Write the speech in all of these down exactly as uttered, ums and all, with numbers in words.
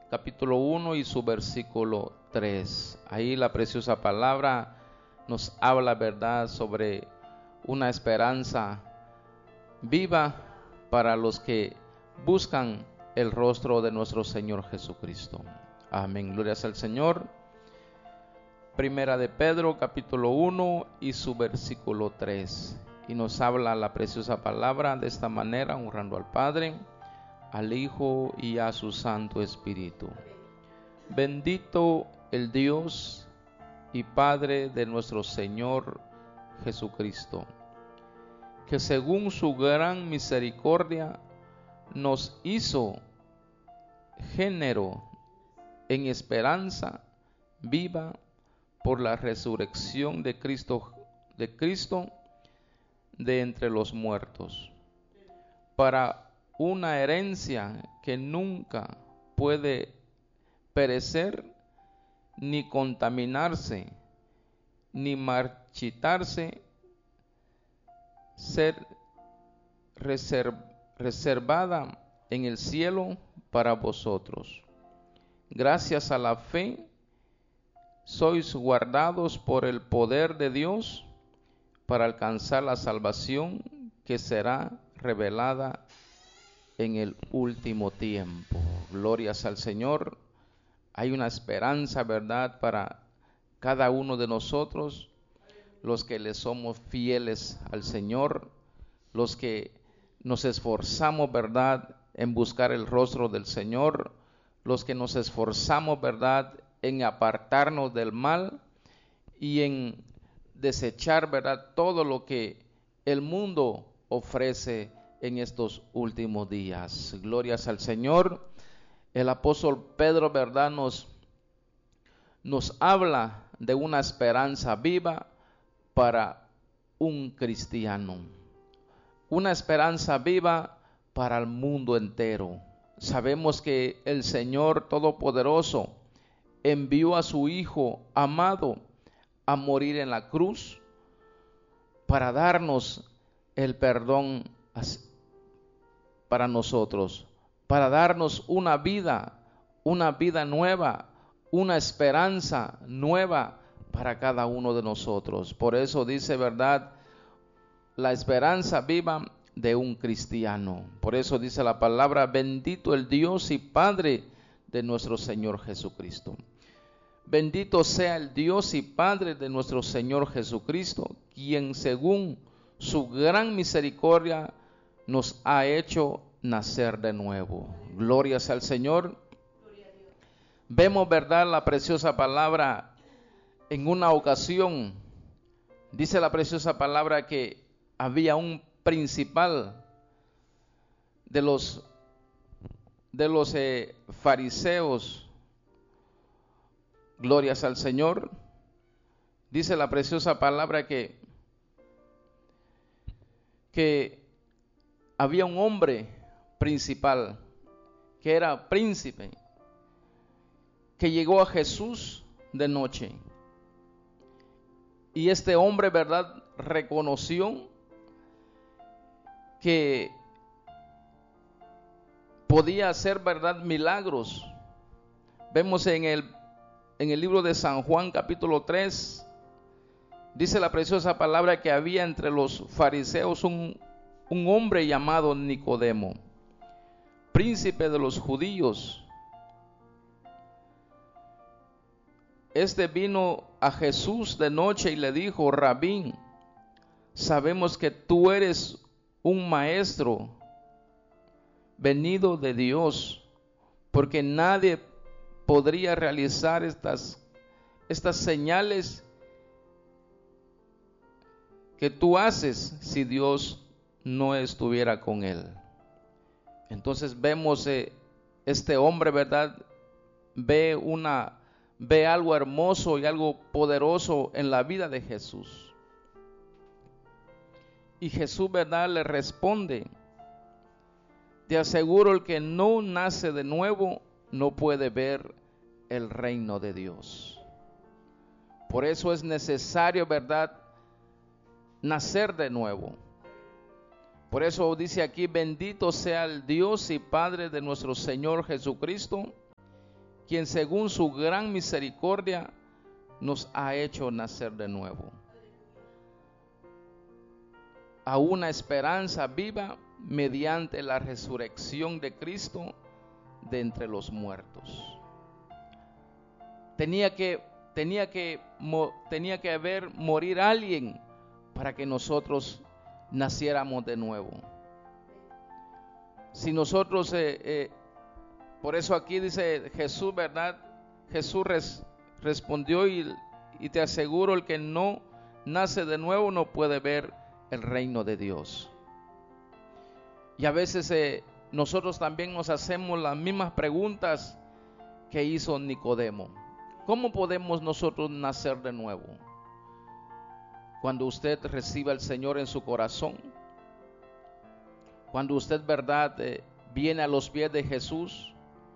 capítulo uno y su versículo tres. Ahí la preciosa palabra nos habla, verdad, sobre una esperanza viva para los que buscan el rostro de nuestro Señor Jesucristo. Amén, glorias al Señor. Primera de Pedro, capítulo uno y su versículo tres. Y nos habla la preciosa palabra de esta manera, honrando al Padre, al Hijo y a su Santo Espíritu. Bendito el Dios y Padre de nuestro Señor Jesucristo, que según su gran misericordia nos hizo género en esperanza viva por la resurrección de Cristo, de Cristo de entre los muertos, para una herencia que nunca puede perecer, ni contaminarse, ni marchitarse, ser reserv, reservada en el cielo para vosotros. Gracias a la fe, sois guardados por el poder de Dios para alcanzar la salvación que será revelada en el último tiempo. Glorias al Señor. Hay una esperanza, verdad, para cada uno de nosotros, los que le somos fieles al Señor, los que nos esforzamos, verdad, en buscar el rostro del Señor, los que nos esforzamos, verdad, en apartarnos del mal y en desechar, verdad, todo lo que el mundo ofrece en estos últimos días. Glorias al Señor. El apóstol Pedro, verdad, nos, nos habla de una esperanza viva para un cristiano, una esperanza viva para el mundo entero. Sabemos que el Señor Todopoderoso envió a su Hijo amado a morir en la cruz para darnos el perdón para nosotros, para darnos una vida, una vida nueva, una esperanza nueva para cada uno de nosotros. Por eso dice, verdad, la esperanza viva de un cristiano. Por eso dice la palabra: bendito el Dios y Padre de nuestro Señor Jesucristo. Bendito sea el Dios y Padre de nuestro Señor Jesucristo, quien según su gran misericordia nos ha hecho nacer de nuevo. Glorias al Señor. Vemos, verdad, la preciosa palabra. En una ocasión, dice la preciosa palabra que había un principal de los, de los eh, fariseos. Glorias al Señor. Dice la preciosa palabra que, que había un hombre principal, que era príncipe, que llegó a Jesús de noche. Y este hombre, verdad, reconoció que podía hacer, verdad, milagros. Vemos en el En el libro de San Juan, capítulo tres, dice la preciosa palabra que había entre los fariseos un, un hombre llamado Nicodemo, príncipe de los judíos. Este vino a Jesús de noche y le dijo: Rabí, sabemos que tú eres un maestro venido de Dios, porque nadie podría realizar estas, estas señales que tú haces si Dios no estuviera con él. Entonces vemos eh, este hombre, verdad, ve una, ve algo hermoso y algo poderoso en la vida de Jesús. Y Jesús, verdad, le responde: te aseguro, el que no nace de nuevo no puede ver el reino de Dios. Por eso es necesario, verdad, nacer de nuevo. Por eso dice aquí: bendito sea el Dios y Padre de nuestro Señor Jesucristo, quien según su gran misericordia nos ha hecho nacer de nuevo a una esperanza viva mediante la resurrección de Cristo de entre los muertos. Tenía que, tenía que, tenía que haber morir alguien para que nosotros naciéramos de nuevo. Si nosotros, eh, eh, por eso aquí dice Jesús, ¿verdad? Jesús res, respondió y, y te aseguro, el que no nace de nuevo no puede ver el reino de Dios. Y a veces eh, nosotros también nos hacemos las mismas preguntas que hizo Nicodemo. ¿Cómo podemos nosotros nacer de nuevo? Cuando usted reciba al Señor en su corazón, cuando usted, verdad, eh, viene a los pies de Jesús,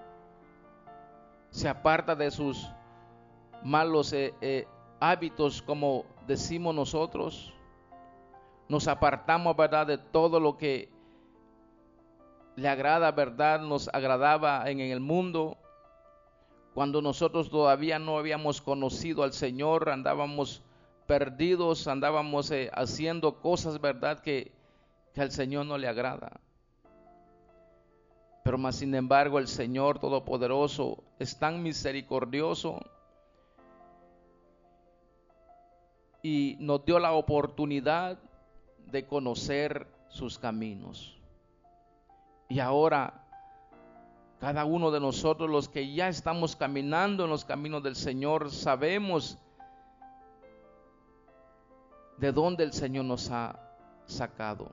se aparta de sus malos eh, eh, hábitos, como decimos nosotros, nos apartamos, verdad, de todo lo que le agrada, verdad, nos agradaba en el mundo. Cuando nosotros todavía no habíamos conocido al Señor, andábamos perdidos, andábamos eh, haciendo cosas, verdad, que, que al Señor no le agrada. Pero más sin embargo el Señor Todopoderoso es tan misericordioso y nos dio la oportunidad de conocer sus caminos. Y ahora cada uno de nosotros, los que ya estamos caminando en los caminos del Señor, sabemos de dónde el Señor nos ha sacado,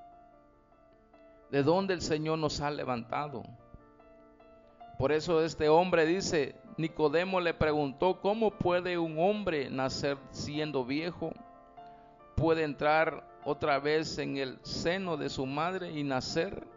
de dónde el Señor nos ha levantado. Por eso este hombre dice, Nicodemo le preguntó, ¿cómo puede un hombre nacer siendo viejo? ¿Puede entrar otra vez en el seno de su madre y nacer?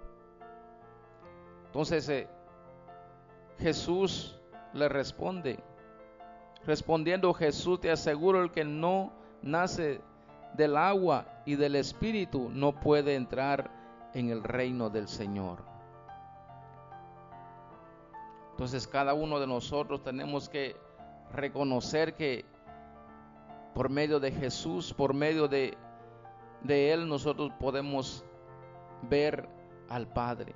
Entonces eh, Jesús le responde, respondiendo Jesús, te aseguro, el que no nace del agua y del Espíritu no puede entrar en el reino del Señor. Entonces cada uno de nosotros tenemos que reconocer que por medio de Jesús, por medio de, de Él, nosotros podemos ver al Padre.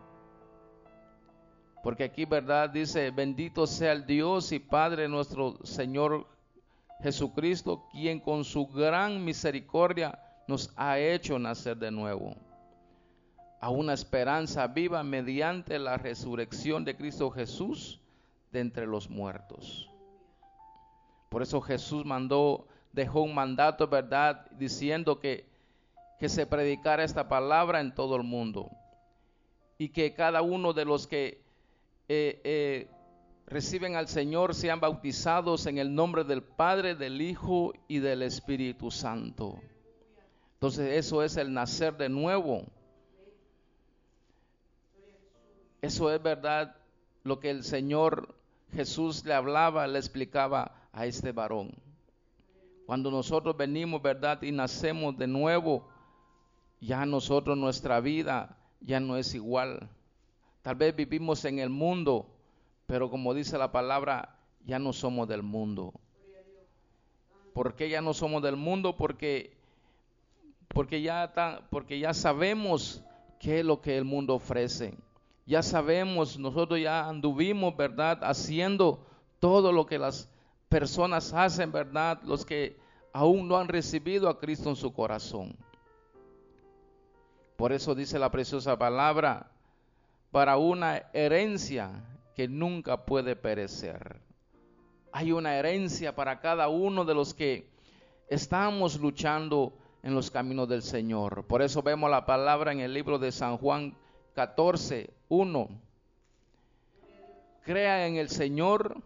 Porque aquí, verdad, dice, bendito sea el Dios y Padre nuestro Señor Jesucristo, quien con su gran misericordia nos ha hecho nacer de nuevo a una esperanza viva mediante la resurrección de Cristo Jesús de entre los muertos. Por eso Jesús mandó, dejó un mandato, verdad, diciendo que, que se predicara esta palabra en todo el mundo y que cada uno de los que Eh, eh, reciben al Señor sean bautizados en el nombre del Padre, del Hijo y del Espíritu Santo. Entonces eso es el nacer de nuevo. Eso es, verdad, lo que el Señor Jesús le hablaba, le explicaba a este varón. Cuando nosotros venimos, verdad, y nacemos de nuevo, ya nosotros, nuestra vida ya no es igual. Tal vez vivimos en el mundo, pero como dice la palabra, ya no somos del mundo. ¿Por qué ya no somos del mundo? Porque, porque, ya, ta, porque ya sabemos qué es lo que el mundo ofrece. Ya sabemos, nosotros ya anduvimos, ¿verdad?, haciendo todo lo que las personas hacen, ¿verdad?, los que aún no han recibido a Cristo en su corazón. Por eso dice la preciosa palabra, para una herencia que nunca puede perecer. Hay una herencia para cada uno de los que estamos luchando en los caminos del Señor. Por eso vemos la palabra en el libro de San Juan catorce, uno. Crea en el Señor,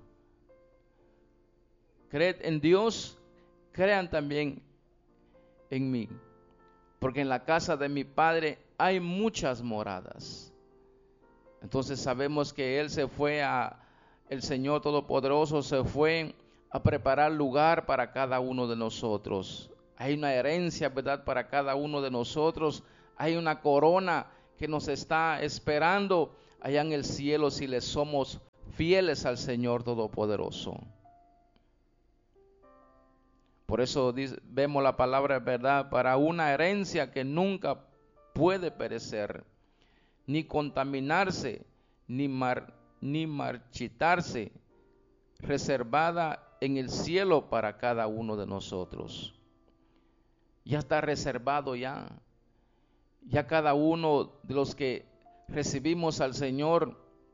creed en Dios, crean también en mí. Porque en la casa de mi Padre hay muchas moradas. Entonces sabemos que Él se fue a, el Señor Todopoderoso se fue a preparar lugar para cada uno de nosotros. Hay una herencia, ¿verdad?, para cada uno de nosotros. Hay una corona que nos está esperando allá en el cielo si le somos fieles al Señor Todopoderoso. Por eso dice, vemos la palabra verdad para una herencia que nunca puede perecer, ni contaminarse, ni, mar, ni marchitarse, reservada en el cielo para cada uno de nosotros. Ya está reservado ya. Ya cada uno de los que recibimos al Señor,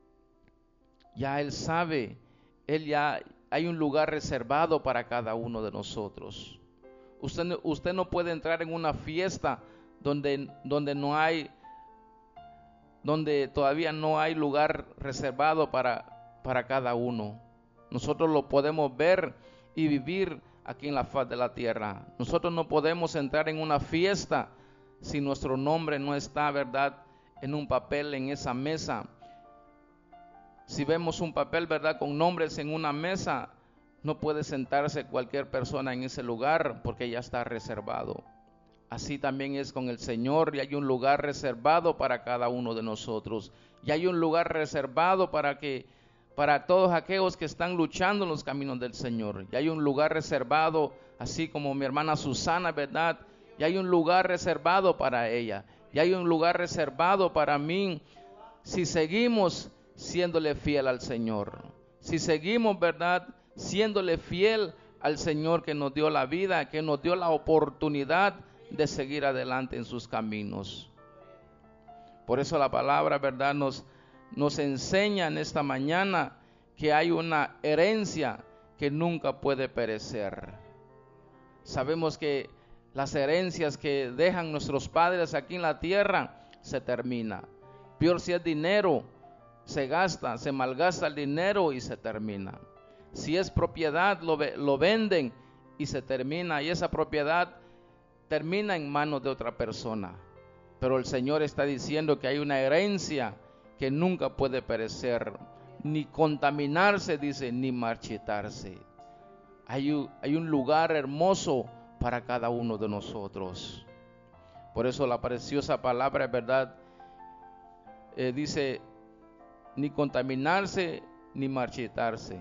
ya Él sabe, Él ya hay un lugar reservado para cada uno de nosotros. Usted, usted no puede entrar en una fiesta donde, donde no hay, donde todavía no hay lugar reservado para, para cada uno. Nosotros lo podemos ver y vivir aquí en la faz de la tierra. Nosotros no podemos entrar en una fiesta si nuestro nombre no está, ¿verdad?, en un papel en esa mesa. Si vemos un papel, ¿verdad?, con nombres en una mesa, no puede sentarse cualquier persona en ese lugar porque ya está reservado. Así también es con el Señor, y hay un lugar reservado para cada uno de nosotros. Y hay un lugar reservado para que para todos aquellos que están luchando en los caminos del Señor. Y hay un lugar reservado, así como mi hermana Susana, ¿verdad? Y hay un lugar reservado para ella. Y hay un lugar reservado para mí si seguimos siéndole fiel al Señor. Si seguimos, ¿verdad?, siéndole fiel al Señor que nos dio la vida, que nos dio la oportunidad de seguir adelante en sus caminos. Por eso la palabra, ¿verdad?, nos, nos enseña en esta mañana que hay una herencia que nunca puede perecer. Sabemos que las herencias que dejan nuestros padres aquí en la tierra se termina. Peor si es dinero, se gasta, se malgasta el dinero y se termina. Si es propiedad, lo, lo venden y se termina, y esa propiedad termina en manos de otra persona. Pero el Señor está diciendo que hay una herencia que nunca puede perecer, ni contaminarse, dice, ni marchitarse. Hay un, hay un lugar hermoso para cada uno de nosotros. Por eso la preciosa palabra, ¿verdad?, eh, dice, ni contaminarse, ni marchitarse.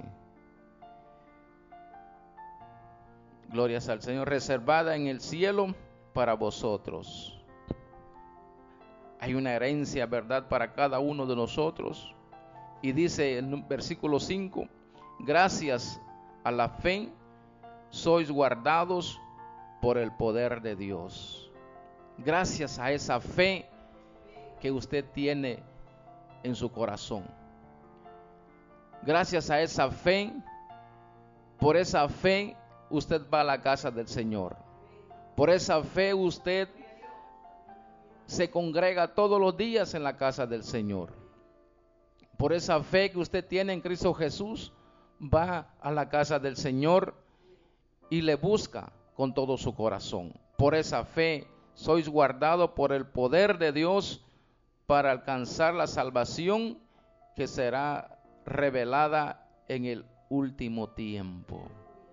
Glorias al Señor, reservada en el cielo para vosotros. Hay una herencia, ¿verdad?, para cada uno de nosotros. Y dice en el versículo cinco, gracias a la fe sois guardados por el poder de Dios. Gracias a esa fe que usted tiene en su corazón. Gracias a esa fe, por esa fe usted va a la casa del Señor. Por esa fe usted se congrega todos los días en la casa del Señor. Por esa fe que usted tiene en Cristo Jesús, va a la casa del Señor y le busca con todo su corazón. Por esa fe sois guardados por el poder de Dios para alcanzar la salvación que será revelada en el último tiempo.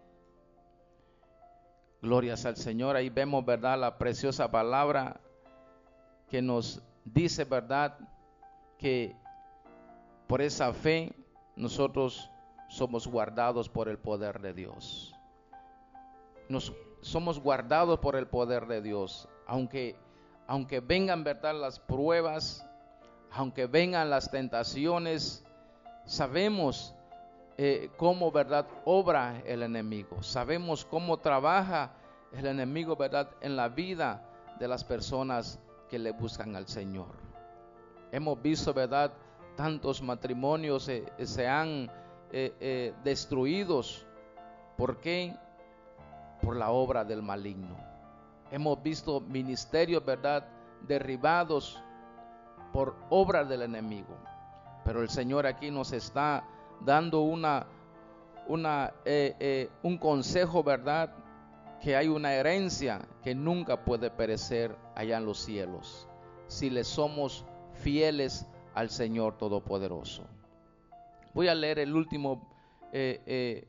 Glorias al Señor. Ahí vemos, ¿verdad?, la preciosa palabra que nos dice, ¿verdad?, que por esa fe nosotros somos guardados por el poder de Dios. Nos somos guardados por el poder de Dios. Aunque, aunque vengan, ¿verdad?, las pruebas, aunque vengan las tentaciones, sabemos eh, cómo, ¿verdad?, obra el enemigo. Sabemos cómo trabaja el enemigo, ¿verdad?, en la vida de las personas que le buscan al Señor. Hemos visto, ¿verdad?, tantos matrimonios eh, se han eh, eh, destruidos. ¿Por qué? Por la obra del maligno. Hemos visto ministerios, ¿verdad?, derribados por obra del enemigo. Pero el Señor aquí nos está dando una, una, eh, eh, un consejo, ¿verdad?, que hay una herencia que nunca puede perecer allá en los cielos, si le somos fieles al Señor Todopoderoso. Voy a leer el último eh, eh,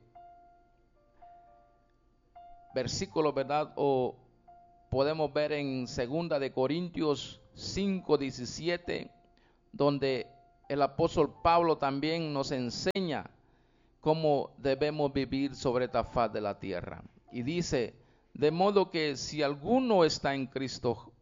versículo, ¿verdad? O podemos ver en segunda de Corintios cinco diecisiete, donde el apóstol Pablo también nos enseña cómo debemos vivir sobre esta faz de la tierra. Y dice, de modo que si alguno está en Cristo